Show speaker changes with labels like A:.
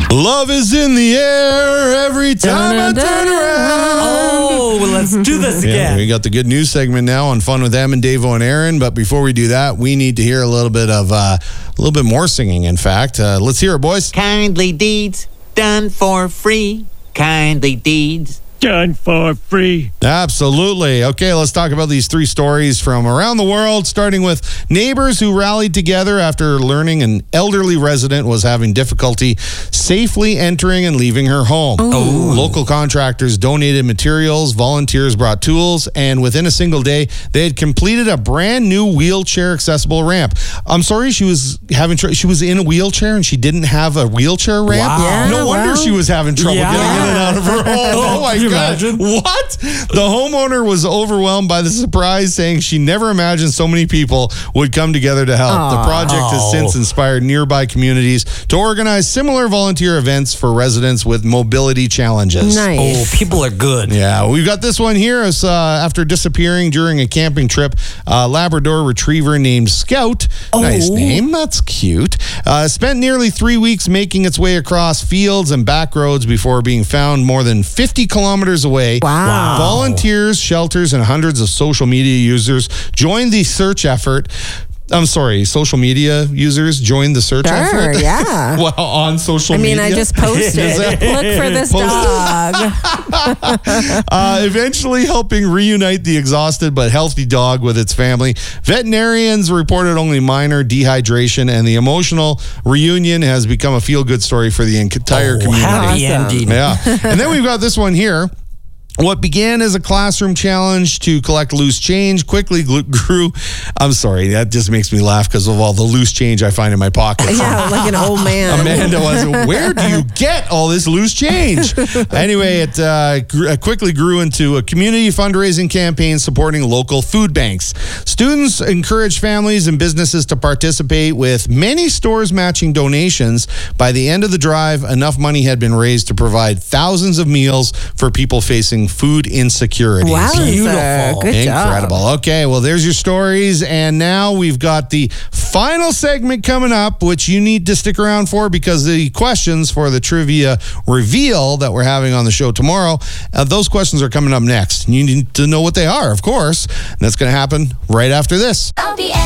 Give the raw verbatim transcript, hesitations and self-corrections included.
A: Love is in the air every time I turn around.
B: Oh, well, let's do this
A: Yeah,
B: again.
A: we got the good news segment now on Fun with Em and Davo and Aaron. But before we do that, we need to hear a little bit of uh, a little bit more singing. In fact, uh, let's hear it, boys.
C: Kindly deeds done for free. Kindly deeds
D: done for free.
A: Absolutely. Okay, let's talk about these three stories from around the world, starting with neighbors who rallied together after learning an elderly resident was having difficulty safely entering and leaving her home.
B: Ooh.
A: Local contractors donated materials, volunteers brought tools, and within a single day, they had completed a brand new wheelchair accessible ramp. I'm sorry, she was having tr- she was in a wheelchair and she didn't have a wheelchair ramp.
B: Wow.
E: Yeah,
A: no wonder
E: well.
A: she was having trouble
B: Yeah.
A: getting in and out of her home. Oh my
B: Can you
A: God.
B: imagine?
A: What? The homeowner was overwhelmed by the surprise, saying she never imagined so many people would come together to help.
E: Aww.
A: The project has
B: Oh.
A: since inspired nearby communities to organize similar volunteer events for residents with mobility challenges.
E: Nice.
B: Oh, people are good.
A: Yeah, we've got this one here. It's, uh, after disappearing during a camping trip, a Labrador retriever named Scout, nice
B: Oh.
A: name, that's cute, uh, spent nearly three weeks making its way across fields and back roads before being found more than fifty kilometers away.
E: Wow.
B: Wow.
A: Volunteers, shelters, and hundreds of social media users joined the search effort. I'm sorry, social media users joined the search
E: Sure,
A: effort?
E: yeah.
A: Well, on social
E: I
A: media?
E: mean, I just posted.
A: Is that-
E: Look for this
A: Post-
E: dog.
A: Uh, eventually helping reunite the exhausted but healthy dog with its family. Veterinarians reported only minor dehydration, and the emotional reunion has become a feel-good story for the entire
B: Oh,
A: community.
B: happy
E: Awesome.
B: ending.
A: Yeah. And then we've got this one here. What began as a classroom challenge to collect loose change quickly gl- grew. I'm sorry, that just makes me laugh because of all the loose change I find in my pockets.
E: Yeah, like an old man.
A: Amanda was, where do you get all this loose change? Anyway, it uh, gr- uh, quickly grew into a community fundraising campaign supporting local food banks. Students encouraged families and businesses to participate, with many stores matching donations. By the end of the drive, enough money had been raised to provide thousands of meals for people facing food insecurities.
E: Wow,
B: Beautiful.
E: good
A: Incredible.
E: job.
A: Okay, well, there's your stories. And now we've got the final segment coming up, which you need to stick around for, because the questions for the trivia reveal that we're having on the show tomorrow, uh, those questions are coming up next. You need to know what they are, of course. And that's going to happen right after this.
F: I'll be